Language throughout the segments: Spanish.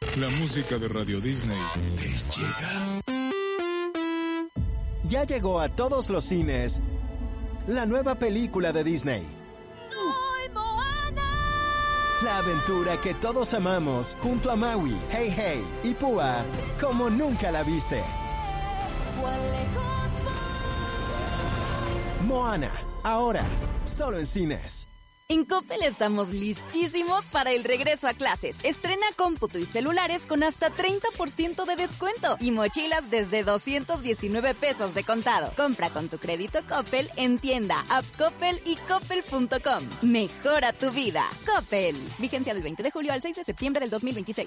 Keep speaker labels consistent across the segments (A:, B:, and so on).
A: La música de Radio Disney te llega.
B: Ya llegó a todos los cines la nueva película de Disney.
C: ¡Soy Moana!
B: La aventura que todos amamos junto a Maui, Hey Hey y Púa como nunca la viste. Moana, ahora, solo en cines.
C: En Coppel estamos listísimos para el regreso a clases. Estrena cómputo y celulares con hasta 30% de descuento y mochilas desde 219 pesos de contado. Compra con tu crédito Coppel en tienda, app Coppel y coppel.com. Mejora tu vida. Coppel. Vigencia del 20 de julio al 6 de septiembre del 2026.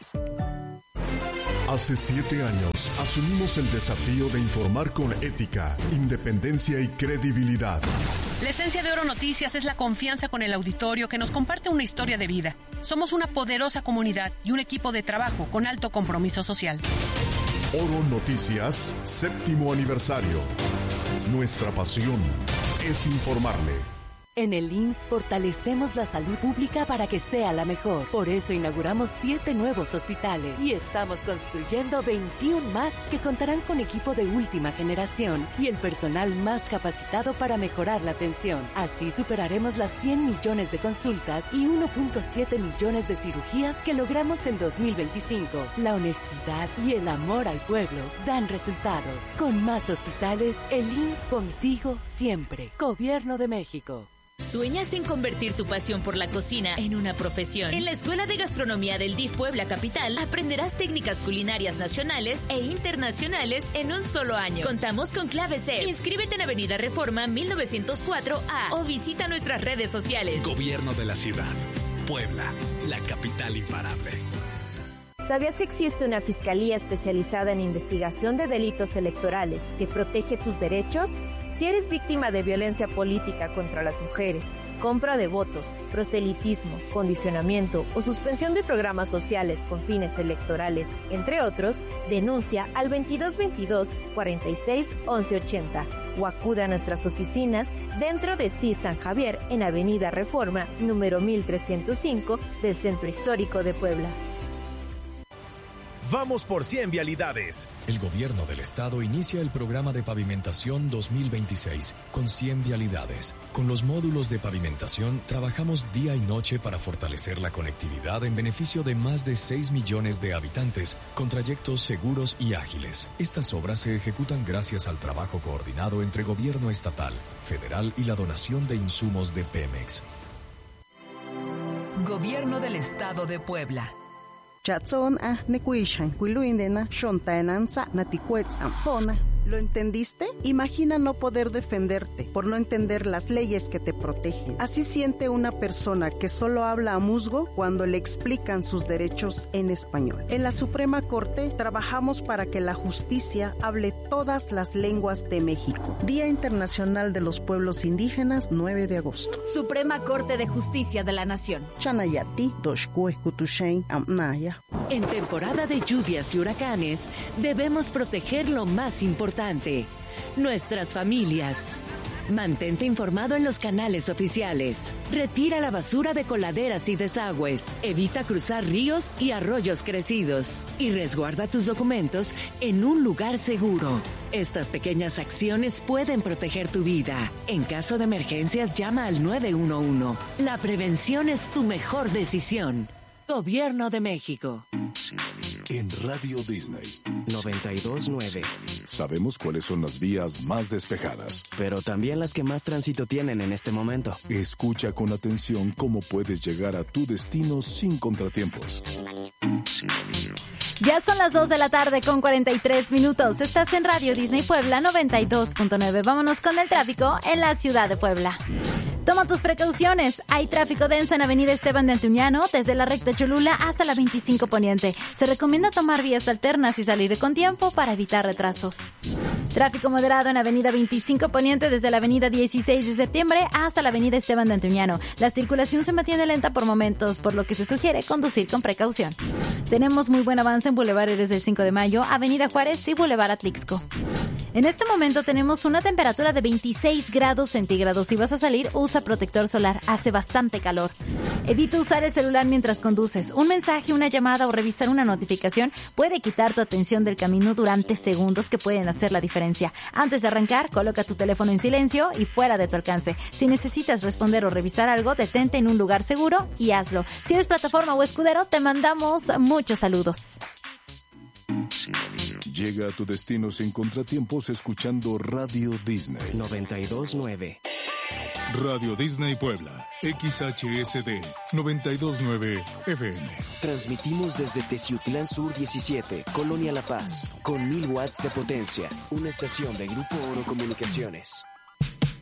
D: Hace 7 años asumimos el desafío de informar con ética, independencia y credibilidad.
E: La esencia de Oro Noticias es la confianza con el auditorio que nos comparte una historia de vida. Somos una poderosa comunidad y un equipo de trabajo con alto compromiso social.
D: Oro Noticias, 7º aniversario. Nuestra pasión es informarle.
F: En el IMSS fortalecemos la salud pública para que sea la mejor. Por eso inauguramos 7 nuevos hospitales y estamos construyendo 21 más que contarán con equipo de última generación y el personal más capacitado para mejorar la atención. Así superaremos las 100 millones de consultas y 1.7 millones de cirugías que logramos en 2025. La honestidad y el amor al pueblo dan resultados. Con más hospitales, el IMSS contigo siempre. Gobierno de México.
G: ¿Sueñas en convertir tu pasión por la cocina en una profesión? En la Escuela de Gastronomía del DIF Puebla Capital aprenderás técnicas culinarias nacionales e internacionales en un solo año. Contamos con clave C. Inscríbete en Avenida Reforma 1904A o visita nuestras redes sociales.
H: Gobierno de la Ciudad. Puebla, la capital imparable.
I: ¿Sabías que existe una fiscalía especializada en investigación de delitos electorales que protege tus derechos? Si eres víctima de violencia política contra las mujeres, compra de votos, proselitismo, condicionamiento o suspensión de programas sociales con fines electorales, entre otros, denuncia al 2222 46 1180 o acude a nuestras oficinas dentro de CIS San Javier en Avenida Reforma, número 1305 del Centro Histórico de Puebla.
J: Vamos por 100 vialidades.
K: El gobierno del estado inicia el programa de pavimentación 2026 con 100 vialidades. Con los módulos de pavimentación trabajamos día y noche para fortalecer la conectividad en beneficio de más de 6 millones de habitantes con trayectos seguros y ágiles. Estas obras se ejecutan gracias al trabajo coordinado entre gobierno estatal, federal y la donación de insumos de Pemex.
L: Gobierno del estado de Puebla.
M: Chatson nekuishan kuiluindena shontaenanza naticuetz ampona. ¿Lo entendiste? Imagina no poder defenderte por no entender las leyes que te protegen. Así siente una persona que solo habla a musgo cuando le explican sus derechos en español. En la Suprema Corte trabajamos para que la justicia hable todas las lenguas de México. Día Internacional de los Pueblos Indígenas, 9 de agosto.
N: Suprema Corte de Justicia de la Nación.
M: Chanayati, Doshkue, Kutushain, Amnaya.
F: En temporada de lluvias y huracanes, debemos proteger lo más importante, nuestras familias. Mantente informado en los canales oficiales. Retira la basura de coladeras y desagües. Evita cruzar ríos y arroyos crecidos. Y resguarda tus documentos en un lugar seguro. Estas pequeñas acciones pueden proteger tu vida. En caso de emergencias, llama al 911. La prevención es tu mejor decisión. Gobierno de México.
D: En Radio Disney
O: 92.9.
D: Sabemos cuáles son las vías más despejadas,
O: pero también las que más tránsito tienen en este momento.
D: Escucha con atención cómo puedes llegar a tu destino sin contratiempos.
P: Ya son las 2 de la tarde con 43 minutos. Estás en Radio Disney Puebla 92.9. Vámonos con el tráfico en la ciudad de Puebla. Toma tus precauciones. Hay tráfico denso en Avenida Esteban de Antuñano, desde la recta Cholula hasta la 25 Poniente. Se recomienda tomar vías alternas y salir con tiempo para evitar retrasos. Tráfico moderado en Avenida 25 Poniente, desde la Avenida 16 de Septiembre hasta la Avenida Esteban de Antuñano. La circulación se mantiene lenta por momentos, por lo que se sugiere conducir con precaución. Tenemos muy buen avance en Boulevard Héroes del 5 de Mayo, Avenida Juárez y Boulevard Atlixco. En este momento tenemos una temperatura de 26 grados centígrados. Si vas a salir, usa protector solar. Hace bastante calor. Evita usar el celular mientras conduces. Un mensaje, una llamada o revisar una notificación puede quitar tu atención del camino durante segundos que pueden hacer la diferencia. Antes de arrancar, coloca tu teléfono en silencio y fuera de tu alcance. Si necesitas responder o revisar algo, detente en un lugar seguro y hazlo. Si eres plataforma o escudero, te mandamos muchos saludos.
A: Llega a tu destino sin contratiempos escuchando Radio Disney
O: 92.9.
A: Radio Disney Puebla, XHSD 92.9 FM.
O: Transmitimos desde Teciutlán Sur 17, Colonia La Paz, con 1000 watts de potencia. Una estación de Grupo Oro Comunicaciones.